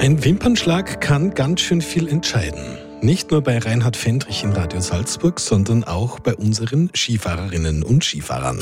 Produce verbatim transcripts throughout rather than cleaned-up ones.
Ein Wimpernschlag kann ganz schön viel entscheiden. Nicht nur bei Reinhard Fendrich in Radio Salzburg, sondern auch bei unseren Skifahrerinnen und Skifahrern.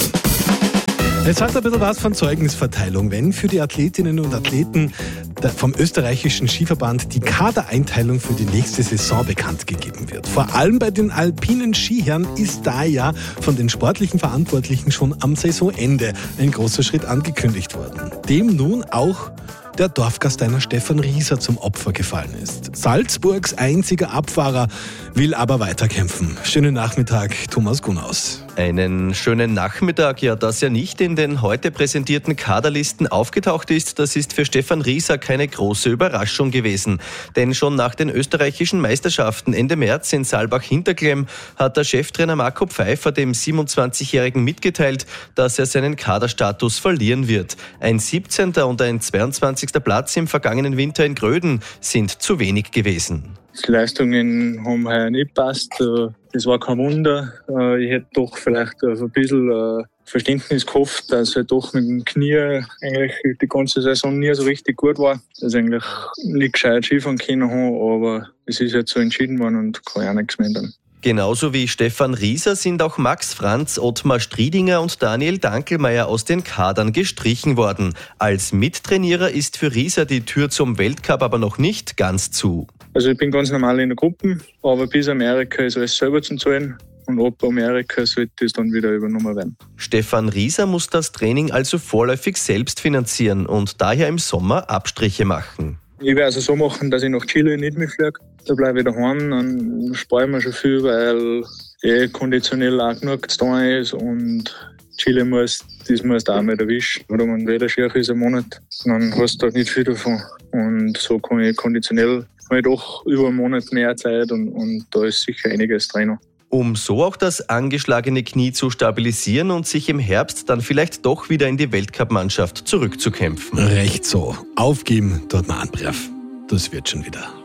Jetzt hat ein bisschen was von Zeugnisverteilung, wenn für die Athletinnen und Athleten vom österreichischen Skiverband die Kadereinteilung für die nächste Saison bekannt gegeben wird. Vor allem bei den alpinen Skiherren ist da ja von den sportlichen Verantwortlichen schon am Saisonende ein großer Schritt angekündigt worden, dem nun auch der Dorfgasteiner Stefan Rieser zum Opfer gefallen ist. Salzburgs einziger Abfahrer will aber weiterkämpfen. Schönen Nachmittag, Thomas Gunaus. Einen schönen Nachmittag. Ja, dass er nicht in den heute präsentierten Kaderlisten aufgetaucht ist, das ist für Stefan Rieser keine große Überraschung gewesen. Denn schon nach den österreichischen Meisterschaften Ende März in Saalbach-Hinterklemm hat der Cheftrainer Marco Pfeiffer dem siebenundzwanzigjährigen mitgeteilt, dass er seinen Kaderstatus verlieren wird. Ein siebzehnter und ein zweiundzwanzigster Platz im vergangenen Winter in Gröden sind zu wenig gewesen. Die Leistungen haben heuer nicht gepasst. Das war kein Wunder. Ich hätte doch vielleicht auf ein bisschen Verständnis gehofft, dass er doch mit dem Knie eigentlich die ganze Saison nie so richtig gut war. Dass ich eigentlich nicht gescheit Skifahren können haben, aber es ist jetzt so entschieden worden und kann ich auch nichts mehr ändern. Genauso wie Stefan Rieser sind auch Max Franz, Ottmar Striedinger und Daniel Dankelmeier aus den Kadern gestrichen worden. Als Mittrainierer ist für Rieser die Tür zum Weltcup aber noch nicht ganz zu. Also ich bin ganz normal in der Gruppe, aber bis Amerika ist alles selber zu zahlen. Und ab Amerika sollte es dann wieder übernommen werden. Stefan Rieser muss das Training also vorläufig selbst finanzieren und daher im Sommer Abstriche machen. Ich werde also so machen, dass ich nach Chile nicht mitfliege. Da bleibe ich daheim, dann spare ich mir schon viel, weil eh konditionell auch genug zu tun ist und Chile muss, das musst du auch nicht erwischen. Oder wenn der schief ist einen Monat, dann hast du halt nicht viel davon. Und so kann ich konditionell habe ich doch über einen Monat mehr Zeit und, und da ist sicher einiges drin. Um so auch das angeschlagene Knie zu stabilisieren und sich im Herbst dann vielleicht doch wieder in die Weltcup-Mannschaft zurückzukämpfen. Recht so. Aufgeben, dort mal Anbrief. Das wird schon wieder.